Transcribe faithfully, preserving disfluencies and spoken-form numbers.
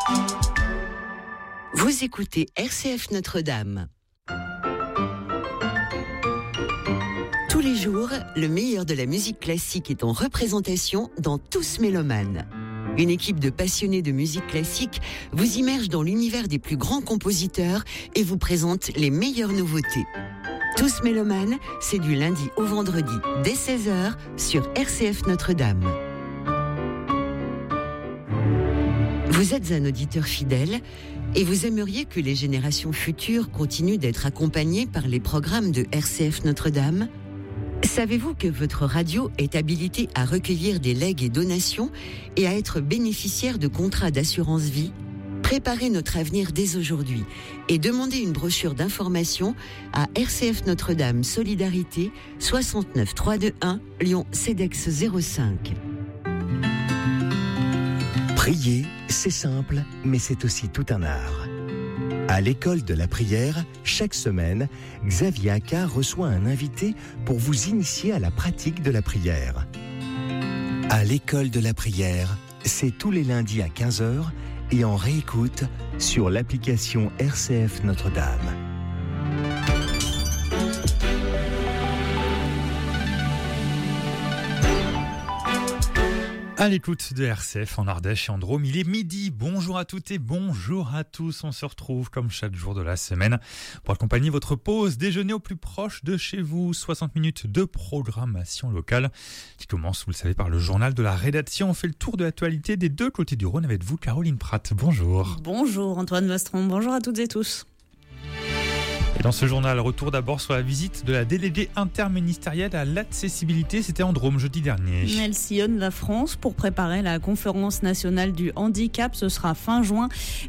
Vous écoutez R C F Notre-Dame. Tous les jours, le meilleur de la musique classique est en représentation dans Tous Mélomanes. Une équipe de passionnés de musique classique vous immerge dans l'univers des plus grands compositeurs et vous présente les meilleures nouveautés. Tous Mélomanes, c'est du lundi au vendredi dès seize heures sur R C F Notre-Dame. Vous êtes un auditeur fidèle et vous aimeriez que les générations futures continuent d'être accompagnées par les programmes de R C F Notre-Dame ? Savez-vous que votre radio est habilitée à recueillir des legs et donations et à être bénéficiaire de contrats d'assurance vie ? Préparez notre avenir dès aujourd'hui et demandez une brochure d'information à R C F Notre-Dame Solidarité soixante-neuf trois deux un Lyon CEDEX zéro cinq. Prier, c'est simple, mais c'est aussi tout un art. À l'école de la prière, chaque semaine, Xavier Accard reçoit un invité pour vous initier à la pratique de la prière. À l'école de la prière, c'est tous les lundis à quinze heures et en réécoute sur l'application R C F Notre-Dame. À l'écoute de R C F en Ardèche et en Drôme, il est midi. Bonjour à toutes et bonjour à tous. On se retrouve comme chaque jour de la semaine pour accompagner votre pause déjeuner au plus proche de chez vous. soixante minutes de programmation locale qui commence, vous le savez, par le journal de la rédaction. On fait le tour de l'actualité des deux côtés du Rhône avec vous, Caroline Pratt. Bonjour. Bonjour Antoine Vastron. Bonjour à toutes et tous. Et dans ce journal, retour d'abord sur la visite de la déléguée interministérielle à l'accessibilité. C'était en Drôme jeudi dernier. Elle sillonne la France pour préparer la conférence nationale du handicap. Ce sera fin juin.